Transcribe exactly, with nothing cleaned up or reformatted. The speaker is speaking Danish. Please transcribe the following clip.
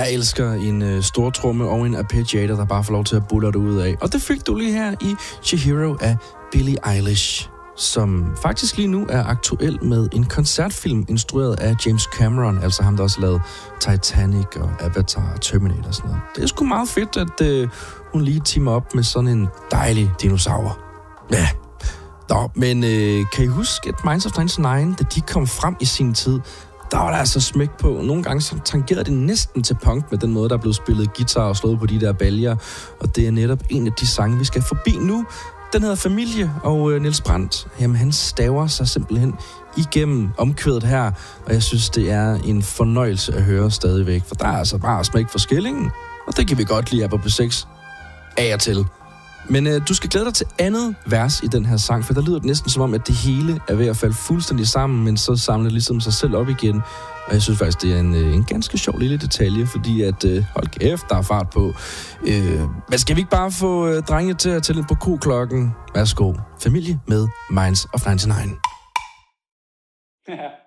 Jeg elsker en øh, stor tromme og en arpeggiator, der bare får lov til at bulle det ud af. Og det fik du lige her i Chihiro af Billie Eilish, som faktisk lige nu er aktuel med en koncertfilm instrueret af James Cameron, altså ham, der også lavede Titanic og Avatar og Terminator og sådan noget. Det er sgu meget fedt, at øh, hun lige teamer op med sådan en dejlig dinosaur. Ja, Nå, men øh, kan I huske, at Minds of ninety-nine, da de kom frem i sin tid, der var der altså smæk på. Nogle gange så tangerede det næsten til punk med den måde, der blev spillet guitar og slået på de der baljer. Og det er netop en af de sange, vi skal forbi nu. Den hedder Familie, og øh, Niels Brandt, jamen han staver sig simpelthen igennem omkvædet her. Og jeg synes, det er en fornøjelse at høre stadigvæk, for der er altså bare smæk for skillingen. Og det kan vi godt lide her på P seks af og til. Men øh, du skal glæde dig til andet vers i den her sang, for der lyder det næsten som om, at det hele er ved at falde fuldstændig sammen, men så samler det ligesom sig selv op igen. Og jeg synes faktisk, det er en, øh, en ganske sjov lille detalje, fordi at, øh, hold kæft, der er fart på. Øh, men skal vi ikke bare få øh, drenge til at tælle på koklokken? Værsgo. Familie med Minds of ninety-nine.